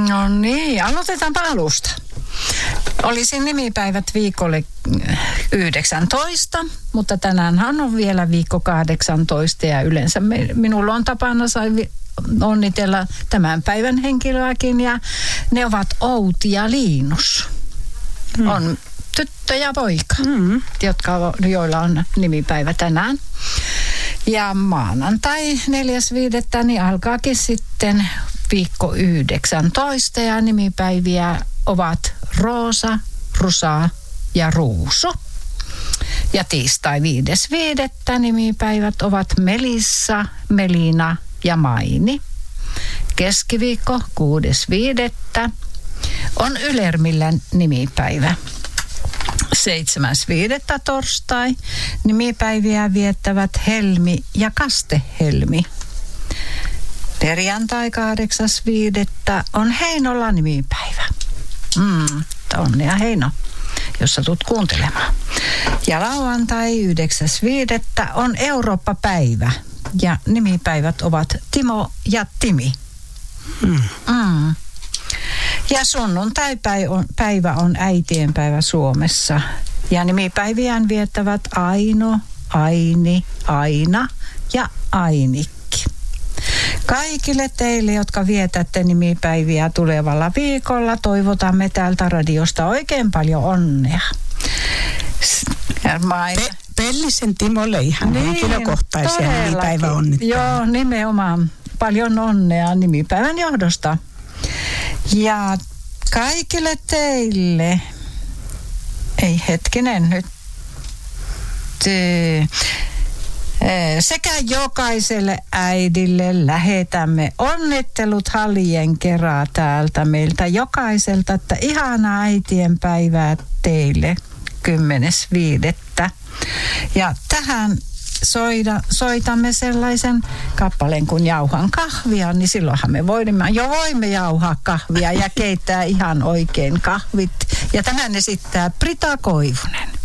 No niin, aloitetaanpa alusta. Olisin nimipäivät viikolle 19, mutta tänäänhän on vielä viikko 18 ja yleensä minulla on tapana onnitella tämän päivän henkilöäkin ja ne ovat Outi ja Liinus. On tyttö ja poika, joilla on nimipäivä tänään. Ja maanantai 4.5. niin alkaakin sitten viikko 19 ja nimipäiviä ovat Roosa, Rusa ja Ruusu. Ja tiistai 5.5. nimipäivät ovat Melissa, Melina ja Maini. Keskiviikko 6.5. on Ylermillä nimipäivä. 7.5. torstai nimipäiviä viettävät Helmi ja Kaste-Helmi. Perjantai 8.5. on Heinolla nimipäivä. Onnea Heino, jos sä tulet kuuntelemaan. Ja lauantai 9.5. on Eurooppa-päivä. Ja nimipäivät ovat Timo ja Timi. Ja sunnuntai-päivä on äitienpäivä Suomessa. Ja nimipäiviään viettävät Aino, Aini, Aina ja Ainikki. Kaikille teille, jotka vietätte nimipäiviä tulevalla viikolla, toivotamme täältä radiosta oikein paljon onnea. Pellisen Timolle ihan henkilökohtaisia nimipäiväonnitteluja. Joo, nimenomaan. Paljon onnea nimipäivän johdosta. Ja kaikille teille, ei hetkinen nyt, sekä jokaiselle äidille lähetämme onnittelut Halien kerran täältä meiltä jokaiselta, että ihanaa äitien päivää teille 10.5. Ja tähän soitamme sellaisen kappaleen kuin Jauhan kahvia, niin silloinhan me voimme jauhaa kahvia ja keittää ihan oikein kahvit. Ja tämän esittää Brita Koivunen.